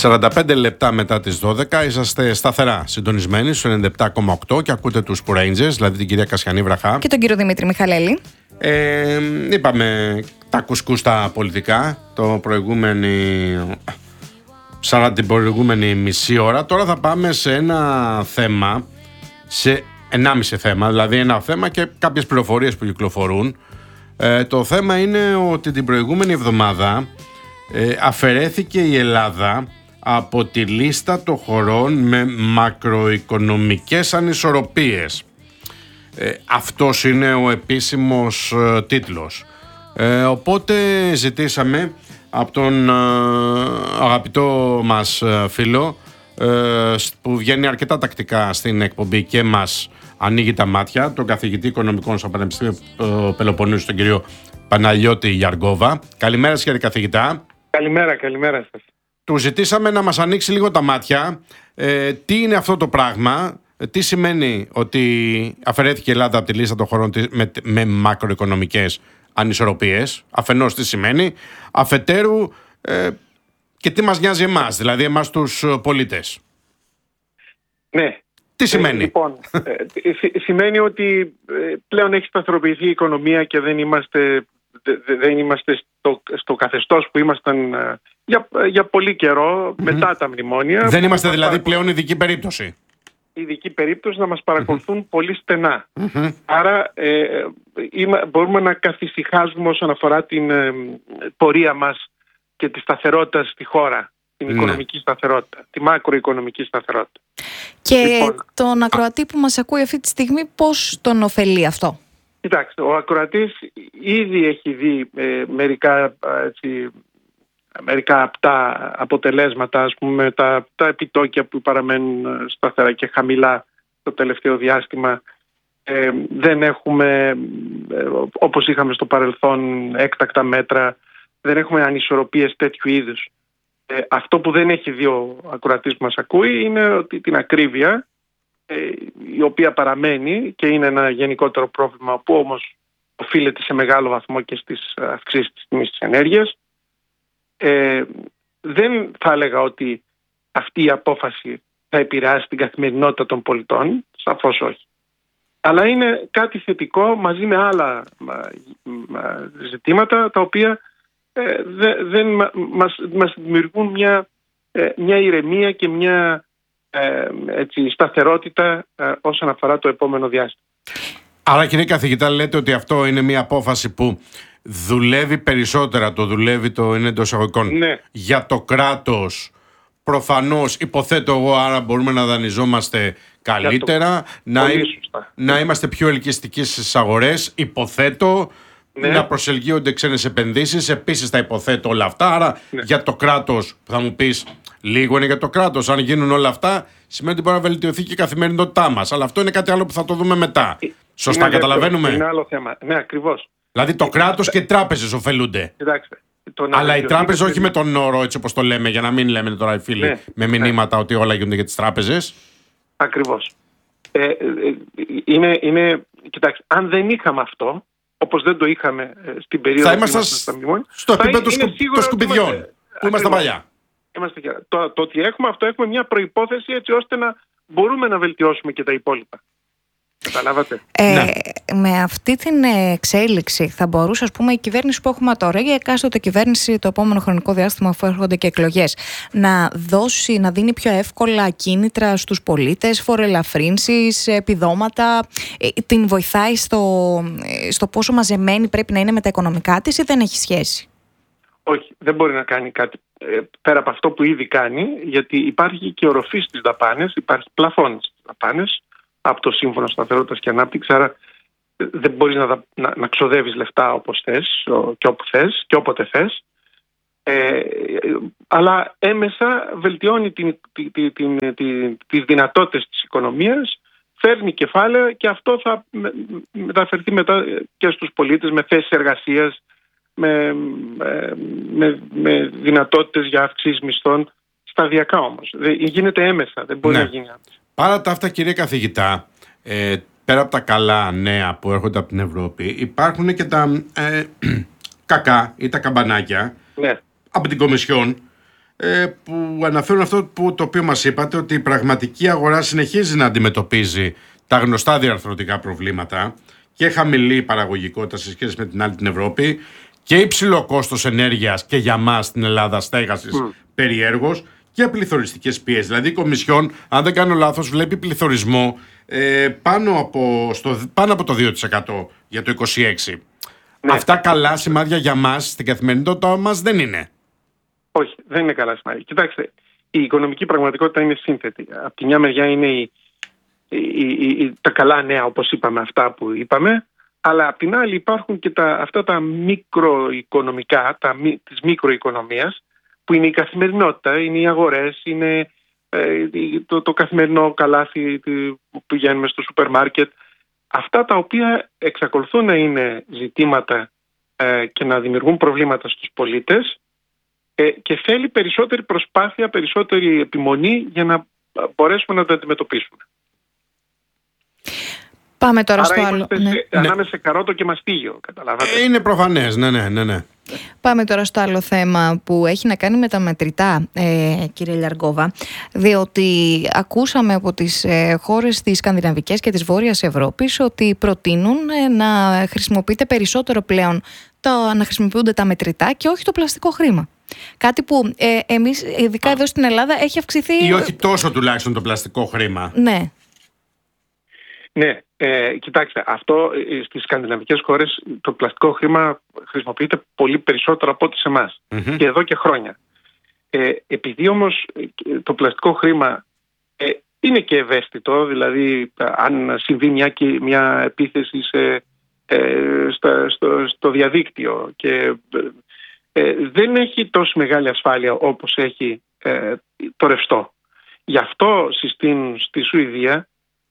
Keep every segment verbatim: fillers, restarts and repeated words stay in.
σαράντα πέντε λεπτά μετά τις δώδεκα είσαστε σταθερά συντονισμένοι στο ενενήντα επτά κόμμα οκτώ και ακούτε τους Rangers, δηλαδή την κυρία Κασιανή Βραχά και τον κύριο Δημήτρη Μιχαλέλη. Ε, είπαμε τα κουσκού στα πολιτικά το προηγούμενη, σαν την προηγούμενη μισή ώρα. Τώρα θα πάμε σε ένα θέμα, σε ενάμιση θέμα, δηλαδή ένα θέμα και κάποιες πληροφορίες που κυκλοφορούν. Ε, το θέμα είναι ότι την προηγούμενη εβδομάδα ε, αφαιρέθηκε η Ελλάδα από τη λίστα των χωρών με μακροοικονομικές ανισορροπίες. Ε, αυτός είναι ο επίσημος ε, τίτλος. Ε, οπότε ζητήσαμε από τον ε, αγαπητό μας ε, φίλο ε, που βγαίνει αρκετά τακτικά στην εκπομπή και μας ανοίγει τα μάτια, τον καθηγητή οικονομικών στο Πανεπιστήμιο Πελοποννήσου, τον κύριο Παναγιώτη Γιαργκόβα. Καλημέρα σας, κύριε καθηγητά. Καλημέρα, καλημέρα σας. Του ζητήσαμε να μας ανοίξει λίγο τα μάτια. Ε, τι είναι αυτό το πράγμα, τι σημαίνει ότι αφαιρέθηκε η Ελλάδα από τη λίστα των χωρών με, με μακροοικονομικές ανισορροπίες. Αφενός τι σημαίνει, αφετέρου ε, και τι μας νοιάζει εμάς, δηλαδή εμάς τους πολίτες. Ναι. Τι σημαίνει? Ε, λοιπόν, ε, σημαίνει ότι ε, πλέον έχει σταθεροποιηθεί η οικονομία και δεν είμαστε, δε, δεν είμαστε στο, στο καθεστώς που ήμασταν ε, για, για πολύ καιρό mm-hmm. μετά τα μνημόνια. Δεν είμαστε δηλαδή πλέον ειδική περίπτωση. Ειδική περίπτωση να μας παρακολουθούν mm-hmm. πολύ στενά. Mm-hmm. Άρα ε, είμα, μπορούμε να καθησυχάζουμε όσον αφορά την ε, πορεία μας και τη σταθερότητα στη χώρα. Την ναι. οικονομική σταθερότητα, τη μακροοικονομική σταθερότητα. Και λοιπόν, τον ακροατή που μας ακούει αυτή τη στιγμή, πώς τον ωφελεί αυτό? Κοιτάξτε, ο ακροατής ήδη έχει δει ε, μερικά, έτσι, μερικά απτά αποτελέσματα, ας πούμε, τα, τα επιτόκια που παραμένουν σταθερά και χαμηλά το τελευταίο διάστημα. Ε, δεν έχουμε, ε, όπως είχαμε στο παρελθόν, έκτακτα μέτρα, δεν έχουμε ανισορροπίες τέτοιου είδους. Ε, αυτό που δεν έχει δει ο ακροατής που μας ακούει είναι ότι την ακρίβεια, ε, η οποία παραμένει και είναι ένα γενικότερο πρόβλημα που όμως οφείλεται σε μεγάλο βαθμό και στις αυξήσεις της τιμής της ενέργειας, ε, δεν θα έλεγα ότι αυτή η απόφαση θα επηρεάσει την καθημερινότητα των πολιτών, σαφώς όχι. Αλλά είναι κάτι θετικό μαζί με άλλα μα, μα, ζητήματα τα οποία Ε, δεν, δεν μας, μας δημιουργούν μια, ε, μια ηρεμία και μια ε, έτσι, σταθερότητα ε, όσον αφορά το επόμενο διάστημα. Άρα, κύριε καθηγητά, λέτε ότι αυτό είναι μια απόφαση που δουλεύει περισσότερα, το δουλεύει το είναι εντός εισαγωγικών, ναι. για το κράτος. Προφανώς, υποθέτω εγώ, άρα μπορούμε να δανειζόμαστε καλύτερα, το... να, να είμαστε πιο ελκυστικοί στις αγορές, υποθέτω. Ναι. Να προσελκύονται ξένες επενδύσεις. Επίσης θα υποθέτω όλα αυτά. Άρα ναι. για το κράτος, θα μου πεις, λίγο είναι για το κράτος. Αν γίνουν όλα αυτά, σημαίνει ότι μπορεί να βελτιωθεί και η καθημερινότητά μας. Αλλά αυτό είναι κάτι άλλο που θα το δούμε μετά. Ε, Σωστά, είναι καταλαβαίνουμε. Είναι άλλο θέμα. Ναι, ακριβώς. Δηλαδή το κράτος και οι τράπεζες ωφελούνται. Κοιτάξτε. Αλλά οι τράπεζες όχι με τον όρο, έτσι όπως το λέμε, για να μην λέμε τώρα οι φίλοι ναι. με μηνύματα ναι. ότι όλα γίνονται για τις τράπεζες. Ακριβώς. Ε, ε, είναι, είναι, κοιτάξτε, αν δεν είχαμε αυτό, όπως δεν το είχαμε στην περίοδο θα είμαστε στα μνημόνια, στο επίπεδο των σκουπιδιών είμαστε, που είμαστε παλιά. Είμαστε, το, το ότι έχουμε αυτό, έχουμε μια προϋπόθεση έτσι ώστε να μπορούμε να βελτιώσουμε και τα υπόλοιπα. Καταλάβατε. Ε, ναι. Με αυτή την εξέλιξη θα μπορούσε, ας πούμε, η κυβέρνηση που έχουμε τώρα ή εκάστοτε κυβέρνηση το επόμενο χρονικό διάστημα, αφού έρχονται και εκλογές, να δώσει, να δίνει πιο εύκολα κίνητρα στους πολίτες, φοροελαφρύνσεις, επιδόματα, την βοηθάει στο, στο πόσο μαζεμένη πρέπει να είναι με τα οικονομικά της ή δεν έχει σχέση? Όχι, δεν μπορεί να κάνει κάτι ε, πέρα από αυτό που ήδη κάνει, γιατί υπάρχει και οροφή στις δαπάνες, υπάρχει πλαφόν στις δαπάνες από το Σύμφωνο Σταθερότητας και Ανάπτυξης, άρα δεν μπορείς να, να, να ξοδεύεις λεφτά όπως θες και όπου θες και όποτε θες, ε, αλλά έμεσα βελτιώνει την, την, την, την, την, τις δυνατότητες της οικονομίας, φέρνει κεφάλαια και αυτό θα μεταφερθεί μετά και στους πολίτες με θέσεις εργασίας, με, με, με δυνατότητες για αυξήσεις μισθών, σταδιακά όμως. Γίνεται έμεσα, δεν μπορεί ναι. να γίνει άμεσα. Παρά τα αυτά, κύριε καθηγητά, ε, πέρα από τα καλά νέα που έρχονται από την Ευρώπη, υπάρχουν και τα ε, κακά ή τα καμπανάκια ναι. από την Κομισιόν. ε, που αναφέρουν αυτό που, το οποίο μας είπατε, ότι η πραγματική αγορά συνεχίζει να αντιμετωπίζει τα γνωστά διαρθρωτικά προβλήματα και χαμηλή παραγωγικότητα σε σχέση με την άλλη την Ευρώπη και υψηλό κόστος ενέργειας και για μας στην Ελλάδα στέγασης mm. περιέργως και πληθωριστικές πιέσεις. Δηλαδή η Κομισιόν, αν δεν κάνω λάθος, βλέπει πληθωρισμό ε, πάνω, από, στο, πάνω από το δύο τοις εκατό για το είκοσι έξι. Ναι. Αυτά καλά σημάδια για μας στην καθημερινότητα μας δεν είναι. Όχι, δεν είναι καλά σημάδια. Κοιτάξτε, η οικονομική πραγματικότητα είναι σύνθετη. Από τη μια μεριά είναι η, η, η, η, τα καλά νέα, όπως είπαμε, αυτά που είπαμε, αλλά απ' την άλλη υπάρχουν και τα, αυτά τα μικροοικονομικά, τα, της μικροοικονομίας, που είναι η καθημερινότητα, είναι οι αγορές, είναι ε, το, το καθημερινό καλάθι που πηγαίνουμε στο σούπερ μάρκετ. Αυτά τα οποία εξακολουθούν να είναι ζητήματα ε, και να δημιουργούν προβλήματα στους πολίτες ε, και θέλει περισσότερη προσπάθεια, περισσότερη επιμονή για να μπορέσουμε να τα αντιμετωπίσουμε. Πάμε τώρα Άρα στο άλλο. Ναι. Σε, ανάμεσα σε καρότο και μαστίγιο, καταλάβατε. Είναι προφανές, ναι, ναι, ναι, ναι. Πάμε τώρα στο άλλο θέμα που έχει να κάνει με τα μετρητά, ε, κύριε Λιαργόβα, διότι ακούσαμε από τις ε, χώρες της Σκανδιναβικές και της Βόρειας Ευρώπης ότι προτείνουν ε, να χρησιμοποιείται περισσότερο πλέον, το, να χρησιμοποιούνται τα μετρητά και όχι το πλαστικό χρήμα. Κάτι που ε, εμείς, ειδικά εδώ στην Ελλάδα, έχει αυξηθεί... Ή όχι τόσο τουλάχιστον το πλαστικό χρήμα. Ναι. Ναι, ε, κοιτάξτε, αυτό ε, στις σκανδιναβικές χώρες το πλαστικό χρήμα χρησιμοποιείται πολύ περισσότερο από ό,τι σε εμάς mm-hmm. και εδώ και χρόνια. Ε, επειδή όμως το πλαστικό χρήμα ε, είναι και ευαίσθητο, δηλαδή αν συμβεί μια, μια επίθεση σε, ε, στα, στο, στο διαδίκτυο και ε, δεν έχει τόσο μεγάλη ασφάλεια όπως έχει ε, το ρευστό. Γι' αυτό συστήνουν στη Σουηδία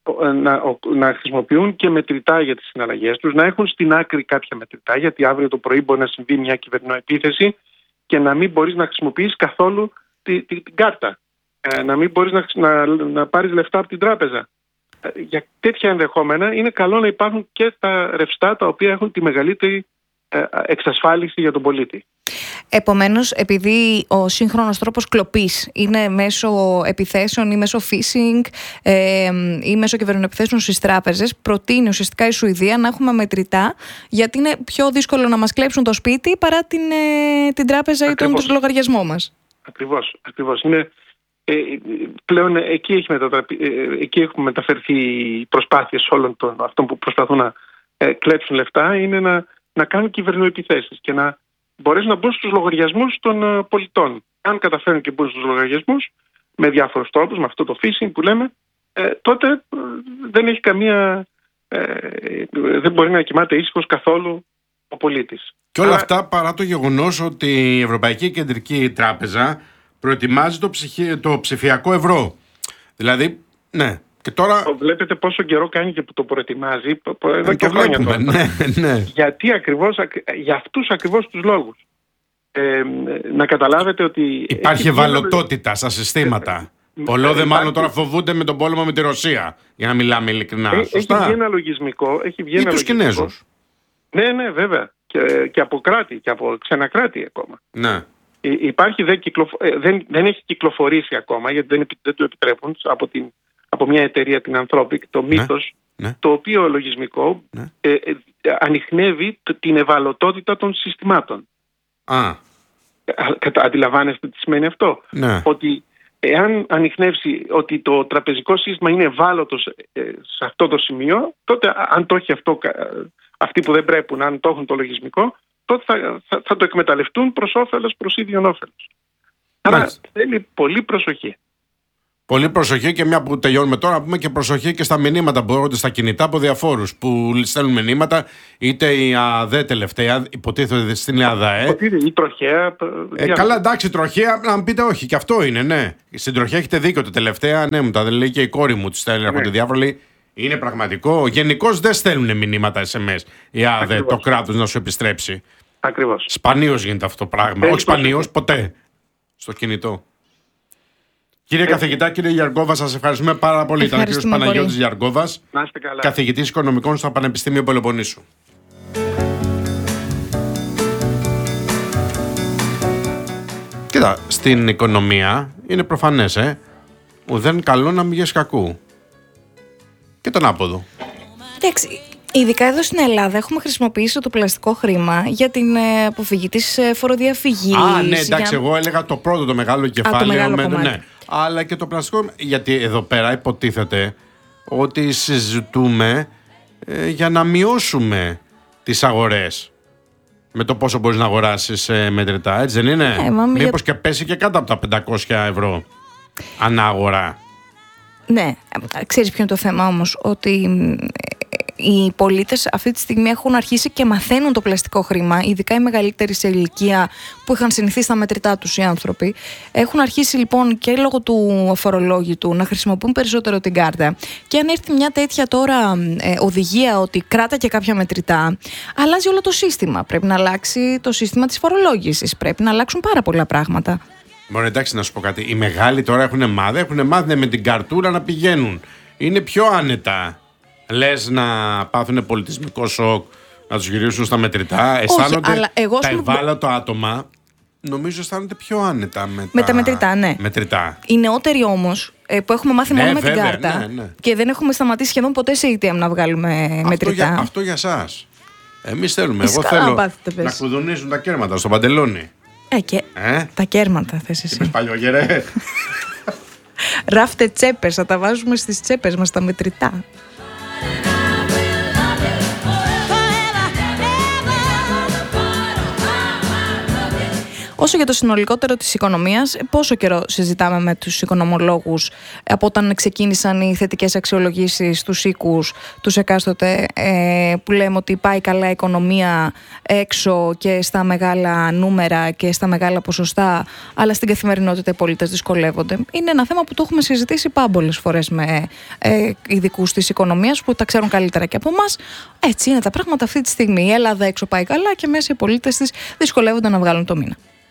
Να, να χρησιμοποιούν και μετρητά για τις συναλλαγές τους, να έχουν στην άκρη κάποια μετρητά, γιατί αύριο το πρωί μπορεί να συμβεί μια κυβερνοεπίθεση και να μην μπορείς να χρησιμοποιήσεις καθόλου τη, τη, την κάρτα. Ε, να μην μπορείς να, να, να πάρεις λεφτά από την τράπεζα. Ε, για τέτοια ενδεχόμενα είναι καλό να υπάρχουν και τα ρευστά τα οποία έχουν τη μεγαλύτερη ε, εξασφάλιση για τον πολίτη. Επομένως, επειδή ο σύγχρονος τρόπος κλοπής είναι μέσω επιθέσεων ή μέσω phishing ε, ή μέσω κυβερνοεπιθέσεων στις τράπεζες, προτείνει ουσιαστικά η Σουηδία να έχουμε μετρητά, γιατί είναι πιο δύσκολο να μας κλέψουν το σπίτι παρά την, ε, την τράπεζα ακριβώς. Ή τον λογαριασμό μας. Ακριβώς, ακριβώς. Είναι, ε, πλέον εκεί, έχει μετατραπεί, ε, εκεί έχουν μεταφερθεί οι προσπάθειες όλων των αυτών που προσπαθούν να ε, κλέψουν λεφτά, είναι να, να κάνουν κυβερνοεπιθέσεις και να μπορέσουν να μπουν στους λογαριασμούς των πολιτών. Αν καταφέρουν και μπουν στους λογαριασμούς με διάφορους τρόπους, με αυτό το phishing που λέμε, ε, τότε ε, δεν έχει καμία... Ε, δεν μπορεί να κοιμάται ήσυχος καθόλου ο πολίτης. Και όλα Άρα... αυτά παρά το γεγονός ότι η Ευρωπαϊκή Κεντρική Τράπεζα προετοιμάζει το, ψυχι... το ψηφιακό ευρώ. Δηλαδή, ναι. Και τώρα... Βλέπετε πόσο καιρό κάνει και που το προετοιμάζει εδώ και χρόνια τώρα. Ναι, ναι. Γιατί ακριβώς, για αυτούς ακριβώς τους λόγους. Ε, να καταλάβετε ότι... Υπάρχει ευαλωτότητα ένα... στα συστήματα. Ε, Πολλό ε, δε μάλλον υπάρχει... τώρα φοβούνται με τον πόλεμο με τη Ρωσία, για να μιλάμε ειλικρινά. Ε, έχει βγει ένα λογισμικό. Έχει βγει ή ένα τους λογισμικό. Κινέζους. Ναι, ναι, βέβαια. Και, και από κράτη και από ξένα κράτη ακόμα. Ναι. Υπάρχει, δεν, κυκλοφο... δεν, δεν έχει κυκλοφορήσει ακόμα, γιατί δεν, δεν το επιτρέπουν από την από μια εταιρεία, την Anthropic, το Mythos, ναι, ναι. το οποίο λογισμικό ναι. ε, ε, ανιχνεύει την ευαλωτότητα των συστημάτων. Α. Αντιλαμβάνεστε τι σημαίνει αυτό? Ναι. Ότι εάν ανιχνεύσει ότι το τραπεζικό σύστημα είναι ευάλωτο ε, σε αυτό το σημείο, τότε αν το έχει αυτό, αυτοί που δεν πρέπει, αν το έχουν το λογισμικό, τότε θα, θα, θα το εκμεταλλευτούν προς όφελος, προς ίδιον όφελος. Άρα θέλει πολύ προσοχή. Πολύ προσοχή, και μια που τελειώνουμε τώρα, να πούμε και προσοχή και στα μηνύματα που έρχονται στα κινητά από διαφόρους που στέλνουν μηνύματα, είτε η ΑΔΕ τελευταία, υποτίθεται στην ΑΔΑΕ. Υποτίθεται η τροχέα. Ε, καλά, εντάξει, τροχέα, να μου πείτε όχι, και αυτό είναι, ναι. Στην τροχέα έχετε δίκιο, το τελευταία, ναι, μου τα λέει και η κόρη μου, τη στέλνει, έρχονται ναι. διάφορα, λέει, είναι πραγματικό. Γενικώς δεν στέλνουν μηνύματα ες εμ ες η ΑΔΕ, ακριβώς. Το κράτος να σου επιστρέψει. Ακριβώς. Σπανίως γίνεται αυτό το πράγμα. Όχι σπανίως, ποτέ στο κινητό. Κύριε Έτσι. Καθηγητά, κύριε Γιαργκόβα, σας ευχαριστούμε πάρα πολύ. Ήταν ο κύριος Παναγιώτης Γιαργκόβας, καθηγητής οικονομικών στο Πανεπιστήμιο Πελοποννήσου. Και Κοίτα, στην οικονομία είναι προφανές, ε. Ουδέν καλό να μην βγες κακού. Και τον άποδο. Εντάξει, ειδικά εδώ στην Ελλάδα έχουμε χρησιμοποιήσει το πλαστικό χρήμα για την ε, αποφυγή της ε, φοροδιαφυγής. Α, ναι, εντάξει, για... εγώ έλεγα το πρώτο, το μεγάλο κεφάλαιο. Α, το μεγάλο με, κομμάτι. Ναι. Αλλά και το πλαστικό, γιατί εδώ πέρα υποτίθεται ότι συζητούμε ε, για να μειώσουμε τις αγορές. Με το πόσο μπορείς να αγοράσεις ε, μετρητά, έτσι δεν είναι? Ε, μα, Μήπως για... και πέσει και κάτω από τα πεντακόσια ευρώ ανά αγορά. Ναι, ξέρεις ποιο είναι το θέμα όμως, ότι οι πολίτες αυτή τη στιγμή έχουν αρχίσει και μαθαίνουν το πλαστικό χρήμα, ειδικά οι μεγαλύτεροι σε ηλικία που είχαν συνηθίσει τα μετρητά τους οι άνθρωποι. Έχουν αρχίσει λοιπόν και λόγω του αφορολόγητου να χρησιμοποιούν περισσότερο την κάρτα. Και αν έρθει μια τέτοια τώρα ε, οδηγία ότι κράτα και κάποια μετρητά, αλλάζει όλο το σύστημα. Πρέπει να αλλάξει το σύστημα της φορολόγησης. Πρέπει να αλλάξουν πάρα πολλά πράγματα. Μόνο εντάξει να σου πω κάτι. Οι μεγάλοι τώρα έχουν μάθει, έχουν μάθει με την καρτούρα να πηγαίνουν. Είναι πιο άνετα. Λες να πάθουν πολιτισμικό σοκ, να τους γυρίσουν στα μετρητά. Αισθάνονται αλλά εγώ τα σου... ευάλωτα άτομα, νομίζω αισθάνονται πιο άνετα με, με τα... τα μετρητά, ναι. μετρητά. Οι νεότεροι όμως, που έχουμε μάθει ναι, μόνο βέβαια, με την κάρτα ναι, ναι. και δεν έχουμε σταματήσει σχεδόν ποτέ σε έι τι εμ να βγάλουμε αυτό μετρητά. Για, αυτό για σας. Εμείς θέλουμε. Εσύ Εγώ καλά θέλω πάθετε, να κουδουνίζουν τα κέρματα στο παντελόνι. Ε, και Ε? τα κέρματα θες εσύ. Είπες παλιόγερε. Ράφτε τσέπες, θα τα βάζουμε στις τσέπες μας τα μετρητά. Όσο για το συνολικότερο της οικονομίας, πόσο καιρό συζητάμε με τους οικονομολόγους από όταν ξεκίνησαν οι θετικές αξιολογήσεις στους οίκους, τους εκάστοτε, ε, που λέμε ότι πάει καλά η οικονομία έξω και στα μεγάλα νούμερα και στα μεγάλα ποσοστά, αλλά στην καθημερινότητα οι πολίτες δυσκολεύονται. Είναι ένα θέμα που το έχουμε συζητήσει πάμπολες φορές με ε, ειδικούς της οικονομίας που τα ξέρουν καλύτερα και από εμάς. Έτσι είναι τα πράγματα αυτή τη στιγμή. Η Ελλάδα έξω πάει καλά και μέσα οι πολίτες της δυσκολεύονται να βγάλουν το μήνα.